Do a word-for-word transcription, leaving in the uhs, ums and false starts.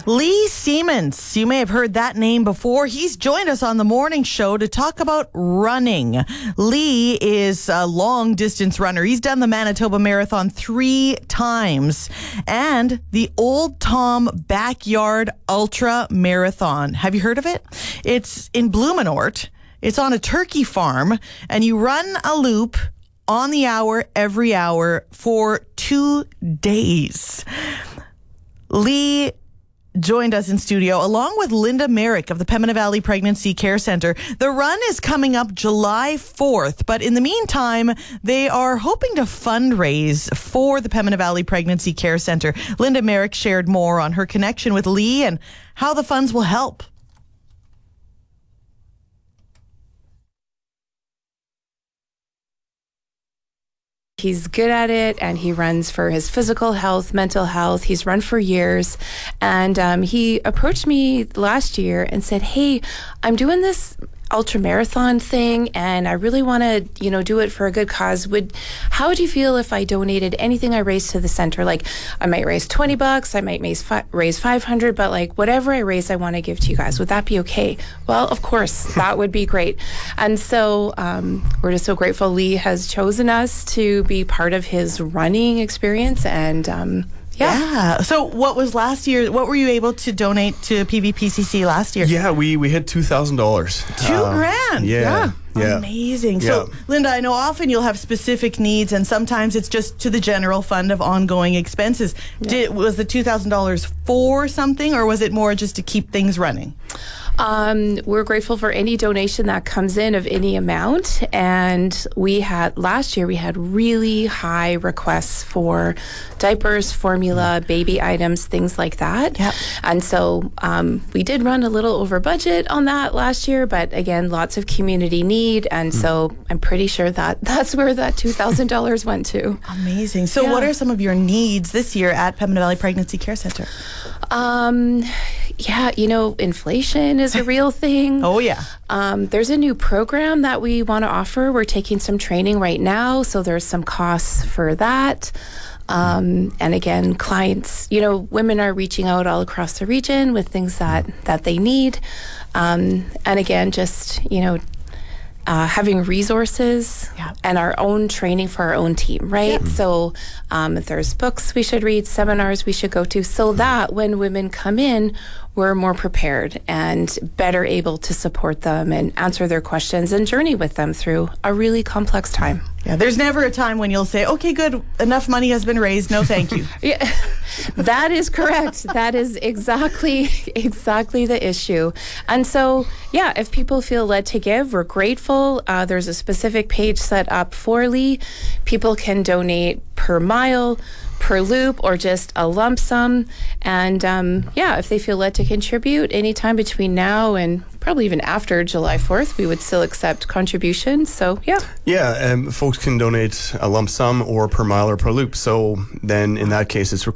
Lee Siemens, you may have heard that name before. He's joined us on the morning show to talk about running. Lee is a long distance runner. He's done the Manitoba Marathon three times and the Old Tom Backyard Ultra Marathon. Have you heard of it? It's in Blumenort. It's on a turkey farm, and you run a loop on the hour every hour for two days. Lee joined us in studio along with Linda Merrick of the Pembina Valley Pregnancy Care Centre. The run is coming up July fourth, but in the meantime, they are hoping to fundraise for the Pembina Valley Pregnancy Care Centre. Linda Merrick shared more on her connection with Lee and how the funds will help. He's good at it, and he runs for his physical health, mental health. He's run for years, and um, he approached me last year and said, hey, I'm doing this ultra marathon thing, and I really want to, you know, do it for a good cause. Would, how would you feel if I donated anything I raised to the center? Like, I might raise twenty bucks, I might raise, fi- raise five hundred, but like whatever I raise, I want to give to you guys. Would that be okay? Well, of course, that would be great. And so um, we're just so grateful Lee has chosen us to be part of his running experience, and um, Yeah. yeah. So what was last year? What were you able to donate to P V P C C last year? Yeah, we, we hit two thousand dollars. Two uh, grand? Yeah. Yeah. yeah. Amazing. Yeah. So, Linda, I know often you'll have specific needs, and sometimes it's just to the general fund of ongoing expenses. Yeah. Did, was the two thousand dollars for something, or was it more just to keep things running? Um, we're grateful for any donation that comes in of any amount. And we had, last year, we had really high requests for diapers, formula, baby items, things like that. Yep. And so um, we did run a little over budget on that last year, but again, lots of community need. And mm. so I'm pretty sure that that's where that two thousand dollars went to. Amazing. So yeah. What are some of your needs this year at Pembina Valley Pregnancy Care Centre? Um, yeah, you know, inflation is a real thing. Oh, yeah. Um, there's a new program that we want to offer. We're taking some training right now, so there's some costs for that. Um, and again, clients, you know, women are reaching out all across the region with things that, that they need. Um, and again, just, you know, Uh, having resources yeah. and our own training for our own team, right? Yeah. So um, if there's books we should read, seminars we should go to, so that when women come in, we're more prepared and better able to support them and answer their questions and journey with them through a really complex time. Yeah, there's never a time when you'll say, okay, good, enough money has been raised, no thank you. Yeah, that is correct. That is exactly, exactly the issue. And so, yeah, if people feel led to give, we're grateful. Uh, there's a specific page set up for Lee. People can donate per mile, per loop, or just a lump sum. And um, yeah, if they feel led to contribute anytime between now and probably even after July fourth, we would still accept contributions. So yeah. Yeah, um, folks can donate a lump sum or per mile or per loop. So then in that case, it's